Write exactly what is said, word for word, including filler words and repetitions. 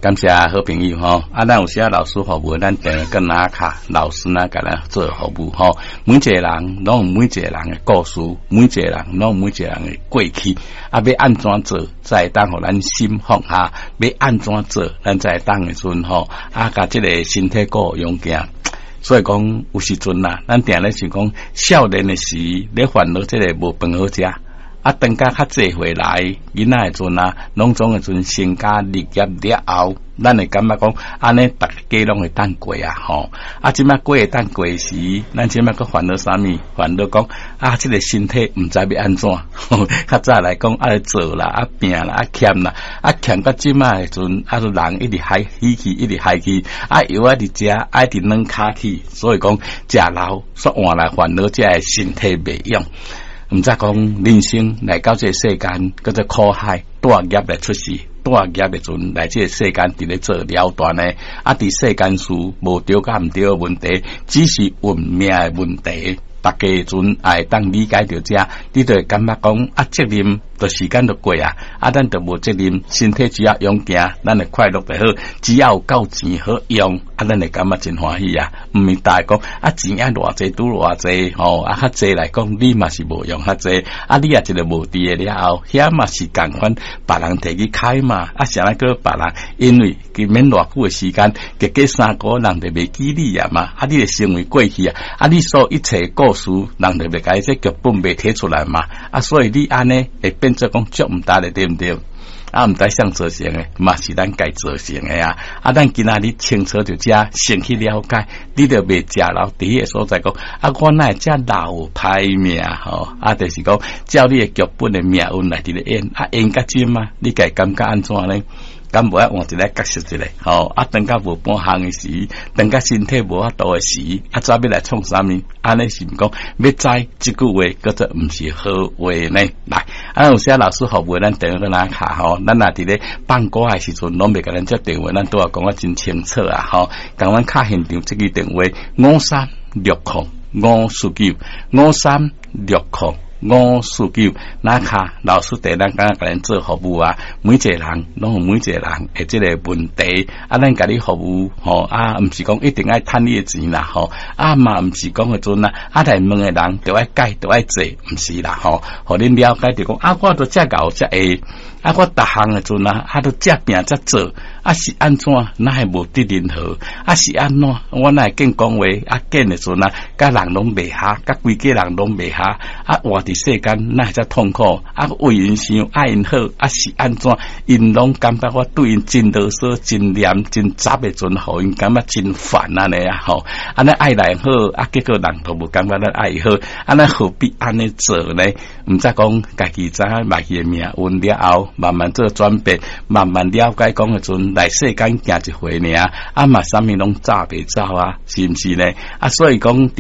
感谢好朋友吼，啊，咱有些老师服务，咱等跟阿卡老师呢，给咱做服务吼。每一个人拢有每一个人的故事，每一个人拢有每一个人的过去，啊，要安怎做，才会当互咱心放下；要安怎做，咱才会当的阵吼，啊，甲这个身体够勇敢。所以讲，有时阵呐，咱定咧是讲少年的时，咧烦恼这个无饭好食。啊，等甲较济回来，囡仔诶阵啊，拢总诶阵成家立业了后，咱会感觉讲，安尼大家拢会当过啊吼。啊，即摆过会当过时，咱即摆个烦恼啥物？烦恼讲啊，即、这个身体毋知要安怎？较早来讲，啊做啦，啊拼啦，啊欠啦，啊欠到即摆诶阵，啊都人一直嗨起去，一直嗨去，啊药啊伫食，啊伫软骹去，所以讲食老煞换来烦恼，即个身体袂用。毋则讲人生来到这个世间，叫做苦海，大业来出世，大业的阵来这个世间伫咧做了断的，啊，伫世间事无对甲毋对的问题，只是运命的问题。大家阵爱当理解到这，你就会感觉讲啊，责任就时间就过啊，啊，咱就无责任，身体只要勇行，咱会快乐就好，只要有够钱好用，啊，咱会感觉真欢喜啊。毋是大讲啊，钱啊偌济拄偌济吼，啊，较济来讲，你嘛是无用较济，啊，你也一个无伫的了后，遐嘛是共款，别人摕去开嘛，啊，啥来个别人，因为佢免偌久的时间，结果三个人就袂记你啊嘛，啊，你就成为过去啊，啊，你所一切故事，人就袂甲伊这剧本袂摕出来嘛，啊，所以你安尼会变做讲足毋大的，对毋对？啊，毋知想做成的，嘛是咱该做成的啊！啊，咱今仔日清楚就遮先去了解，你就袂食老伫迄个所在讲，啊，我哪会遮老歹命吼？啊，就是讲照你的剧本的命运来伫咧演，啊，演甲真嘛，你该感觉安怎呢？咁无爱换一个角色一个，吼、哦、啊！等甲无半项诶时，等甲身体无法度诶时，啊，怎要来创啥物？安尼是毋讲要知即句话，搁则毋是好话呢？来，啊，有些老师服务咱电话哪卡吼，咱若伫咧放歌诶时阵，拢袂甲咱接电话，咱都要讲啊真清楚啊，吼、哦，共阮卡现场即个电话五三六空五四九五三六空。五四九，那卡老师对咱刚刚甲咱做服务啊，每一个人拢有每一个人诶即个问题，啊，咱甲你服务吼、哦、啊，毋是讲一定爱趁你诶钱啦吼，啊嘛毋是讲迄阵啊，啊来问诶人着爱改着爱做，毋是啦吼，互恁了解着讲啊，我都遮搞遮会，啊我逐项诶阵啊，啊都遮拼遮做，啊是安怎？哪会无得任何？啊是安怎？我哪会见讲话啊见诶阵啊，甲人拢袂合，甲规家人拢袂合，啊活伫世间哪会遮痛苦？啊为因想爱因好，啊是安怎？因拢感觉我对因真啰嗦、真黏、真杂诶阵，互因感觉真烦安尼啊吼！安尼爱来好，啊结果人都无感觉咱爱好，安尼何必安尼做呢？毋则讲家己知影家己诶命运了后，慢慢做转变，慢慢了解讲诶阵来世间行一回尔，啊嘛啥物拢早袂走啊，是毋是呢？啊所以讲。